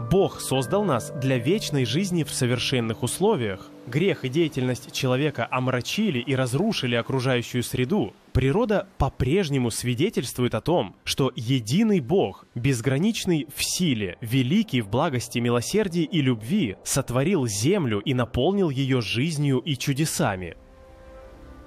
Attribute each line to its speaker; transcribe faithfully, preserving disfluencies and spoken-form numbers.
Speaker 1: Бог создал нас для вечной жизни в совершенных условиях. Грех и деятельность человека омрачили и разрушили окружающую среду. Природа по-прежнему свидетельствует о том, что единый Бог, безграничный в силе, великий в благости, милосердии и любви, сотворил землю и наполнил ее жизнью и чудесами.